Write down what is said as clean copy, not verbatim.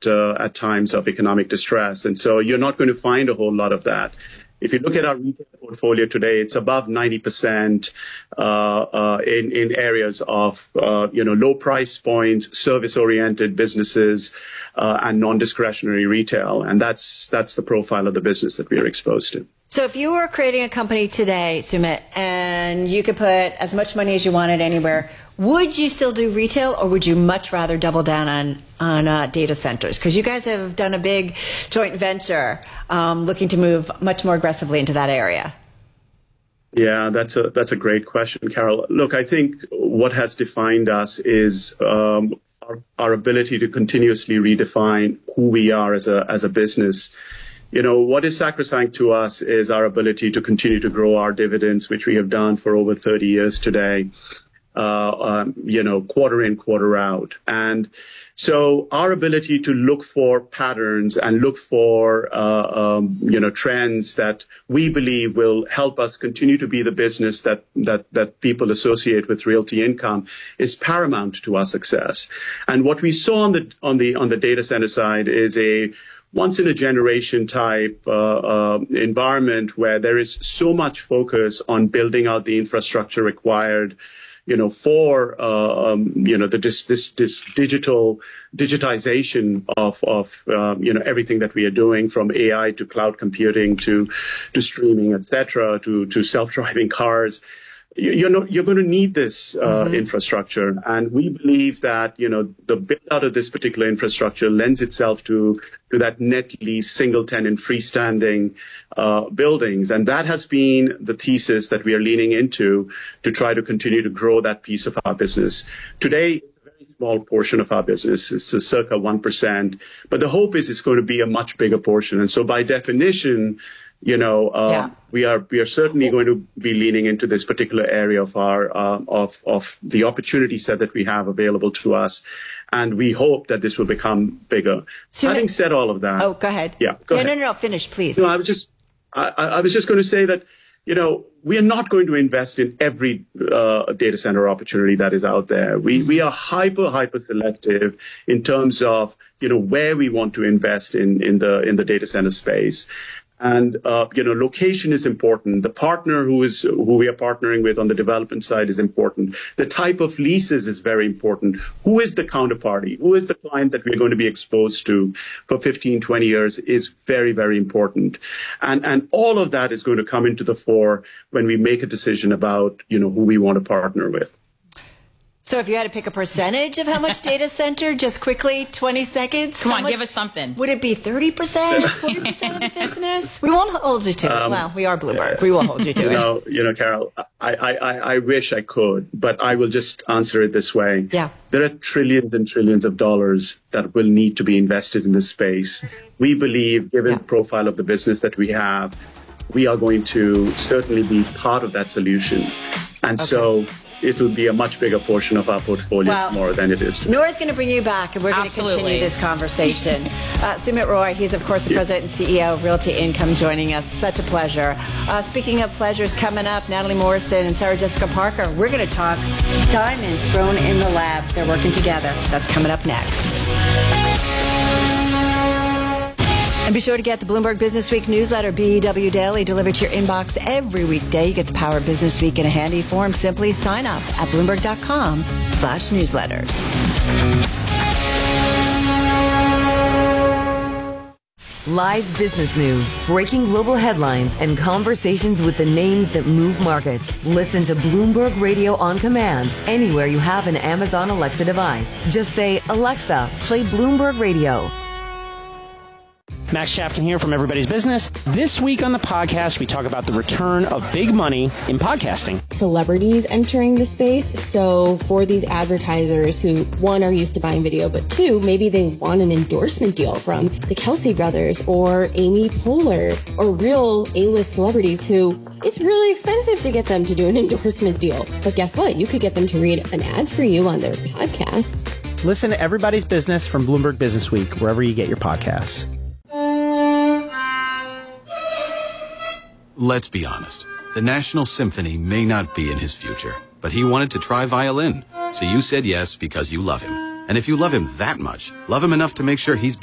at times of economic distress. And so you're not going to find a whole lot of that. If you look at our retail portfolio today, it's above 90% in areas of low price points, service-oriented businesses, and non-discretionary retail, and that's the profile of the business that we are exposed to. So if you were creating a company today, Sumit, and you could put as much money as you wanted anywhere, would you still do retail, or would you much rather double down on data centers? Because you guys have done a big joint venture looking to move much more aggressively into that area. Yeah, that's a great question, Carol. Look, I think what has defined us is our ability to continuously redefine who we are as a business. What is sacrosanct to us is our ability to continue to grow our dividends, which we have done for over 30 years today, quarter in, quarter out. And so our ability to look for patterns and look for, trends that we believe will help us continue to be the business that people associate with Realty Income is paramount to our success. And what we saw on the data center side is a once in a generation type environment where there is so much focus on building out the infrastructure required, for this digitization of everything that we are doing, from AI to cloud computing to streaming, etc., to self-driving cars. You're going to need this infrastructure, and we believe that the build out of this particular infrastructure lends itself to that net lease, single tenant, freestanding buildings, and that has been the thesis that we are leaning into to try to continue to grow that piece of our business. Today, a very small portion of our business is circa 1%, but the hope is it's going to be a much bigger portion, and so by definition, we are certainly going to be leaning into this particular area of our of the opportunity set that we have available to us, and we hope that this will become bigger. So having said all of that, go ahead. Yeah, go ahead. No, finish, please. No, I was just going to say that we are not going to invest in every data center opportunity that is out there. We are hyper selective in terms of where we want to invest in the data center space. And, location is important. The partner who we are partnering with on the development side is important. The type of leases is very important. Who is the counterparty? Who is the client that we're going to be exposed to for 15, 20 years is very, very important. And all of that is going to come into the fore when we make a decision about, who we want to partner with. So if you had to pick a percentage of how much data center, just quickly, 20 seconds. Come on, give us something. Would it be 30%, 40% of the business? We won't hold you to it. Well, we are Bloomberg. We will hold you to it. Carol, I wish I could, but I will just answer it this way. Yeah. There are trillions and trillions of dollars that will need to be invested in this space. We believe, given the profile of the business that we have, we are going to certainly be part of that solution. And so it will be a much bigger portion of our portfolio more than it is today. Nora's going to bring you back, and we're going to continue this conversation. Sumit Roy, he's, of course, the president and CEO of Realty Income, joining us. Such a pleasure. Speaking of pleasures, coming up, Natalie Morrison and Sarah Jessica Parker, we're going to talk diamonds grown in the lab. They're working together. That's coming up next. And be sure to get the Bloomberg Business Week newsletter, BEW Daily, delivered to your inbox every weekday. You get the power of Business Week in a handy form. Simply sign up at Bloomberg.com/newsletters. Live business news, breaking global headlines, and conversations with the names that move markets. Listen to Bloomberg Radio on command anywhere you have an Amazon Alexa device. Just say, Alexa, play Bloomberg Radio. Max Chapman here from Everybody's Business. This week on the podcast, we talk about the return of big money in podcasting. Celebrities entering the space. So for these advertisers who, one, are used to buying video, but two, maybe they want an endorsement deal from the Kelsey brothers or Amy Poehler or real A-list celebrities who it's really expensive to get them to do an endorsement deal. But guess what? You could get them to read an ad for you on their podcast. Listen to Everybody's Business from Bloomberg Business Week, wherever you get your podcasts. Let's be honest. The National Symphony may not be in his future, but he wanted to try violin. So you said yes because you love him. And if you love him that much, love him enough to make sure he's